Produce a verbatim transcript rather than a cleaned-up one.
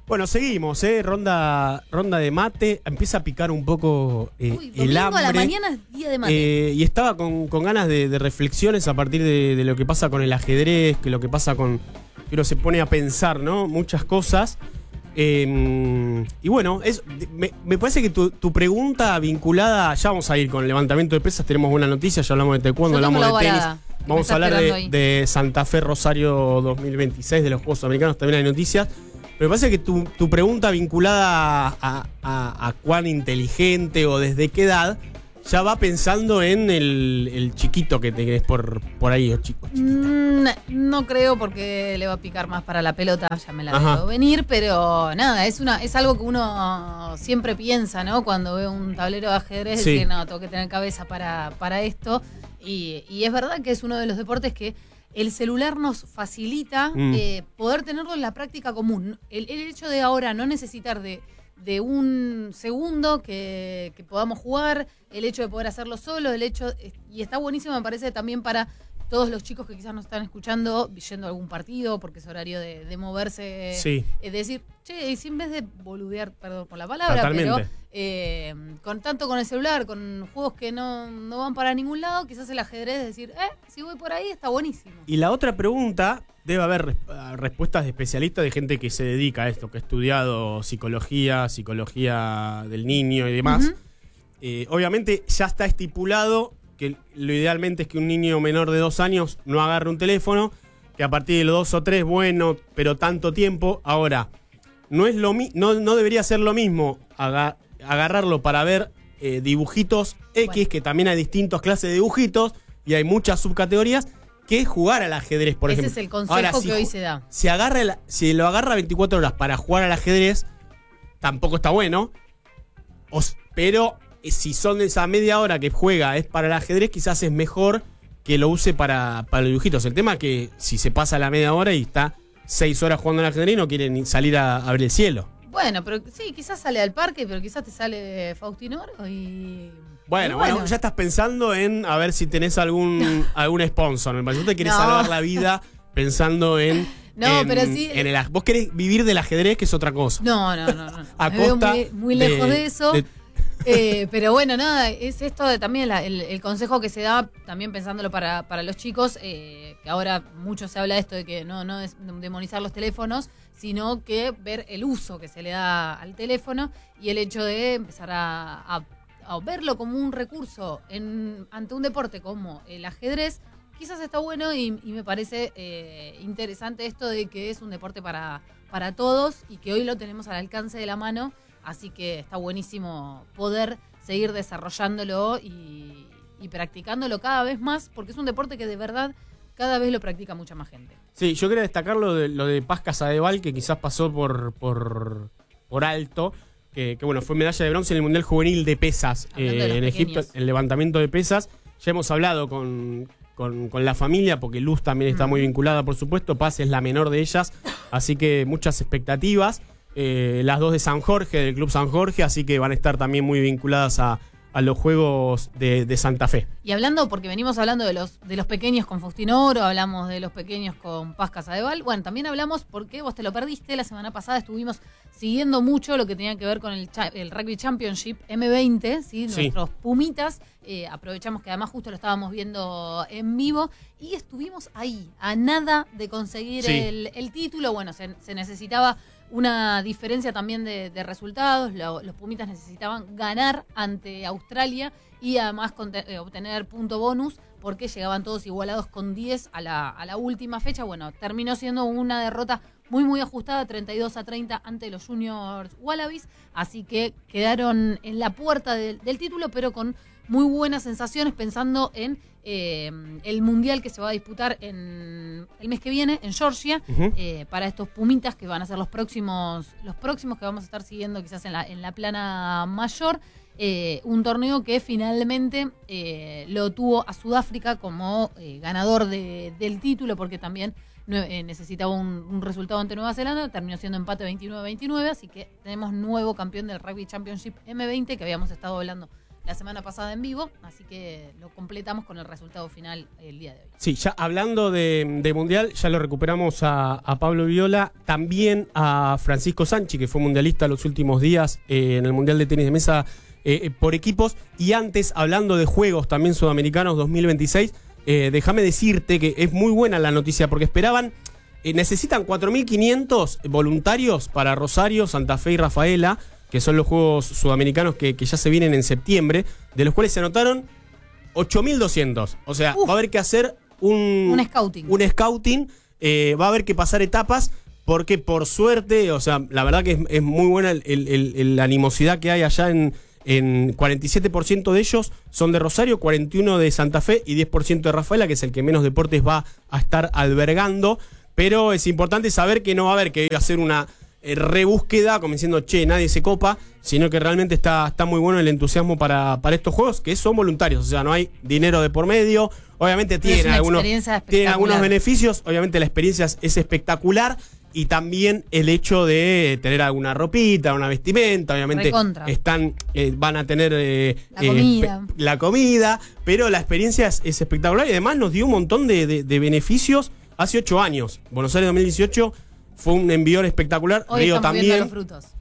Bueno, seguimos, ¿eh? Ronda, ronda de mate. Empieza a picar un poco eh, Uy, el hambre. a la mañana es día de mate. Eh, y estaba con, con ganas de, de reflexiones a partir de, de lo que pasa con el ajedrez, que lo que pasa con... que uno se pone a pensar, ¿no? Muchas cosas. Eh, y bueno, es, me, me parece que tu, tu pregunta vinculada... Ya vamos a ir con el levantamiento de pesas, tenemos buena noticia, ya hablamos de taekwondo, hablamos de tenis. Vamos a hablar de, de Santa Fe Rosario dos mil veintiséis, de los Juegos Americanos, también hay noticias. Pero me parece que tu, tu pregunta vinculada a, a, a cuán inteligente o desde qué edad ya va pensando en el, el chiquito que tenés por, por ahí, o chico. Mm, no creo, porque le va a picar más para la pelota, ya me la Ajá. veo venir, pero nada, es una es algo que uno siempre piensa, ¿no? Cuando ve un tablero de ajedrez, Sí. decir, no, tengo que tener cabeza para, para esto. Y, y es verdad que es uno de los deportes que el celular nos facilita Mm. eh, poder tenerlo en la práctica común. El, el hecho de ahora no necesitar de, de un segundo que, que podamos jugar, el hecho de poder hacerlo solo, el hecho, y está buenísimo, me parece, también para todos los chicos que quizás nos están escuchando, yendo a algún partido, porque es horario de, de moverse, Sí. es decir, che, y si en vez de boludear, perdón por la palabra, Totalmente. pero eh, con tanto con el celular, con juegos que no, no van para ningún lado, quizás el ajedrez, decir, eh, si voy por ahí, está buenísimo. Y la otra pregunta, debe haber res- respuestas de especialistas, de gente que se dedica a esto, que ha estudiado psicología, psicología del niño y demás. Ujú. Eh, obviamente ya está estipulado que lo idealmente es que un niño menor de dos años no agarre un teléfono, que a partir de los dos o tres, bueno, pero tanto tiempo. Ahora, no es lo mi- no, no debería ser lo mismo aga- agarrarlo para ver eh, dibujitos X, Bueno. que también hay distintas clases de dibujitos y hay muchas subcategorías, que jugar al ajedrez, por Ese ejemplo. es el consejo Ahora, que si hoy ju- se da. Si, agarra el- si lo agarra veinticuatro horas para jugar al ajedrez, tampoco está bueno. O s- pero eh, si son de esa media hora que juega es para el ajedrez, quizás es mejor que lo use para, para los dibujitos. El tema es que si se pasa la media hora y está seis horas jugando al ajedrez, no quiere ni salir a, a ver el cielo. Bueno, pero sí, quizás sale al parque, pero quizás te sale Faustino Oro y... Bueno, y bueno, ya estás pensando en a ver si tenés algún, algún sponsor. Me parece que te querés No. salvar la vida pensando en... No, en- pero sí- en el aj- vos querés vivir del ajedrez, que es otra cosa. No, no, no, no. A Me veo costa muy, muy lejos de, eso. de- Eh, pero bueno, nada, es esto de también la- el, el consejo que se da, también pensándolo para, para los chicos, eh, que ahora mucho se habla de esto de que no, no es demonizar los teléfonos, sino que ver el uso que se le da al teléfono y el hecho de empezar a, a- a verlo como un recurso en, ante un deporte como el ajedrez. Quizás está bueno y, y me parece eh, interesante esto de que es un deporte para, para todos y que hoy lo tenemos al alcance de la mano. Así que está buenísimo poder seguir desarrollándolo y, y practicándolo cada vez más, porque es un deporte que de verdad cada vez lo practica mucha más gente. Sí, yo quería destacar lo de, lo de Paz Casadeval, que quizás pasó por, por, por alto, que, que bueno, fue medalla de bronce en el Mundial Juvenil de Pesas Hablando de eh, los en Egipto, pequeños. el levantamiento de pesas. Ya hemos hablado con, con, con la familia, porque Luz también está muy vinculada, por supuesto. Paz es la menor de ellas, así que muchas expectativas. Eh, las dos de San Jorge, del Club San Jorge, así que van a estar también muy vinculadas a, a los Juegos de, de Santa Fe. Y hablando, porque venimos hablando de los de los pequeños con Faustino Oro, hablamos de los pequeños con Paz Casadeval, bueno, también hablamos, porque vos te lo perdiste, la semana pasada estuvimos siguiendo mucho lo que tenía que ver con el, cha- el Rugby Championship eme veinte, ¿sí? Sí. Nuestros Pumitas, eh, aprovechamos que además justo lo estábamos viendo en vivo, y estuvimos ahí, a nada de conseguir Sí. el, el título. Bueno, se, se necesitaba una diferencia también de, de resultados. Lo- los Pumitas necesitaban ganar ante Australia y además conte- eh, obtener punto bonus, porque llegaban todos igualados con diez a la, a la última fecha. Bueno, terminó siendo una derrota muy muy ajustada, treinta y dos a treinta ante los Juniors Wallabies, así que quedaron en la puerta del, del título, pero con muy buenas sensaciones, pensando en eh, el mundial que se va a disputar en el mes que viene en Georgia. Ujú. eh, para estos Pumitas, que van a ser los próximos los próximos que vamos a estar siguiendo quizás en la, en la plana mayor. Eh, un torneo que finalmente eh, lo tuvo a Sudáfrica como eh, ganador de- del título, porque también no- eh, necesitaba un, un resultado ante Nueva Zelanda. Terminó siendo empate veintinueve a veintinueve, así que tenemos nuevo campeón del Rugby Championship eme veinte, que habíamos estado hablando la semana pasada en vivo, así que lo completamos con el resultado final el día de hoy. Sí, ya hablando de, de Mundial, ya lo recuperamos a, a Pablo Viola, también a Francisco Sanchi, que fue mundialista los últimos días eh, en el Mundial de Tenis de Mesa eh, por equipos, y antes, hablando de juegos también sudamericanos dos mil veintiséis, eh, déjame decirte que es muy buena la noticia, porque esperaban, eh, necesitan cuatro mil quinientos voluntarios para Rosario, Santa Fe y Rafaela, que son los Juegos Sudamericanos que, que ya se vienen en septiembre, de los cuales se anotaron ocho mil doscientos. O sea, Uf. va a haber que hacer un, un scouting. Un scouting eh, va a haber que pasar etapas, porque por suerte, o sea, la verdad que es, es muy buena el, el, el, la animosidad que hay allá en, en cuarenta y siete por ciento de ellos son de Rosario, cuarenta y uno por ciento de Santa Fe y diez por ciento de Rafaela, que es el que menos deportes va a estar albergando. Pero es importante saber que no va a haber que hacer una rebúsqueda, como diciendo, che, nadie se copa, sino que realmente está, está muy bueno el entusiasmo para, para estos juegos, que son voluntarios, o sea, no hay dinero de por medio, obviamente tienen algunos, tienen algunos beneficios, obviamente la experiencia es, es espectacular, y también el hecho de tener alguna ropita, una vestimenta, obviamente Recontra. están eh, van a tener eh, la, comida. Eh, la comida, pero la experiencia es, es espectacular, y además nos dio un montón de, de, de beneficios hace ocho años. Buenos Aires dos mil dieciocho fue un envión espectacular. Hoy Río también. Los frutos.